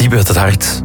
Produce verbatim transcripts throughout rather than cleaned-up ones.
diep uit het hart.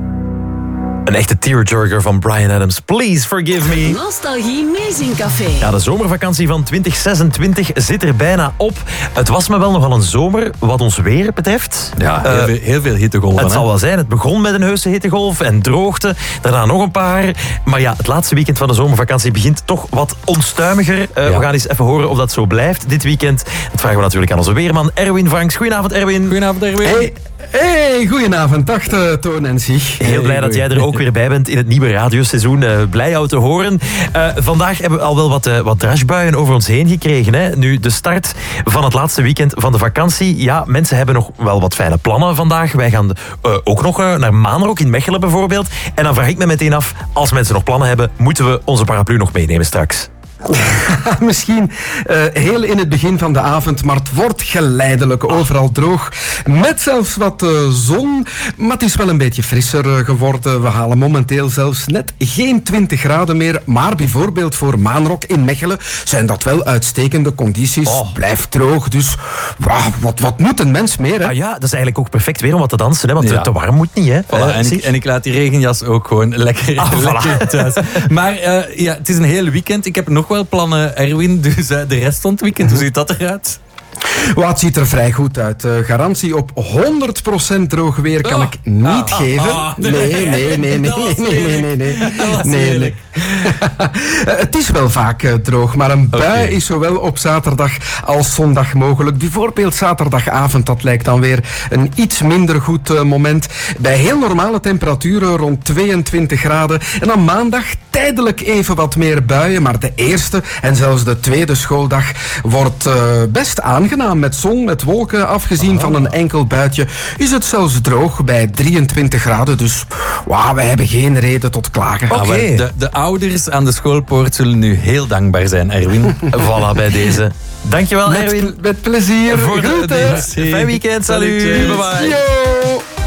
Een echte tearjerker van Bryan Adams. Please forgive me. Nostalgie Meezingcafé. Ja, de zomervakantie van twintig zesentwintig zit er bijna op. Het was me wel nogal een zomer wat ons weer betreft. Ja, heel, Uh, veel, heel veel hittegolven. Het zal hè? wel zijn. Het begon met een heuse hittegolf en droogte. Daarna nog een paar. Maar ja, het laatste weekend van de zomervakantie begint toch wat onstuimiger. Uh, Ja. We gaan eens even horen of dat zo blijft dit weekend. Dat vragen we natuurlijk aan onze weerman Erwin Vanks. Goedenavond, Erwin. Goedenavond, Erwin. Hey, hey, goedenavond. Dag, uh, Toon en Sig. Heel blij dat jij er ook weer bij bent in het nieuwe radioseizoen. Uh, blij jou te horen. Uh, vandaag hebben we al wel wat, uh, wat drashbuien over ons heen gekregen. Hè. Nu, de start van het laatste weekend van de vakantie. Ja, mensen hebben nog wel wat fijne plannen vandaag. Wij gaan uh, ook nog uh, naar Maanrok in Mechelen bijvoorbeeld. En dan vraag ik me meteen af, als mensen nog plannen hebben, moeten we onze paraplu nog meenemen straks? Misschien uh, heel in het begin van de avond, maar het wordt geleidelijk overal droog. Met zelfs wat uh, zon, maar het is wel een beetje frisser uh, geworden. We halen momenteel zelfs net geen twintig graden meer. Maar bijvoorbeeld voor Maanrok in Mechelen zijn dat wel uitstekende condities. Oh. Blijft droog, dus wow, wat, wat moet een mens meer? Hè? Ah ja, dat is eigenlijk ook perfect weer om wat te dansen. Hè, want Ja. te warm moet niet. Hè. Voilà, Uh, en, zie- ik, en ik laat die regenjas ook gewoon lekker, Ah, voilà. lekker thuis. Maar uh, ja, het is een heel weekend. Ik heb nog wel plannen, Erwin. Dus uh, de rest van het weekend, hoe ziet dat eruit? Wow, het ziet er vrij goed uit. Uh, garantie op honderd procent droog weer kan Oh. ik niet Ah, ah, geven. ah, nee, nee, nee, nee, nee, Dat was nee, nee, nee, nee. Dat was nee, nee. heerlijk. Uh, het is wel vaak uh, droog, maar een bui Oké. is zowel op zaterdag als zondag mogelijk. Bijvoorbeeld zaterdagavond, dat lijkt dan weer een iets minder goed uh, moment. Bij heel normale temperaturen rond tweeëntwintig graden. En dan maandag tijdelijk even wat meer buien, maar de eerste en zelfs de tweede schooldag wordt uh, best aangenaam met zon, met wolken. Afgezien Oh. van een enkel buitje is het zelfs droog bij drieëntwintig graden. Dus wow, wij hebben geen reden tot klagen. Oké. Ah, wel, de, de ouders aan de schoolpoort zullen nu heel dankbaar zijn, Erwin. Voilà, bij deze. Dankjewel, Met, Erwin. met plezier. Voor de, Groeten. de, fijn weekend. Salut. Salutjes. Bye bye. Yo.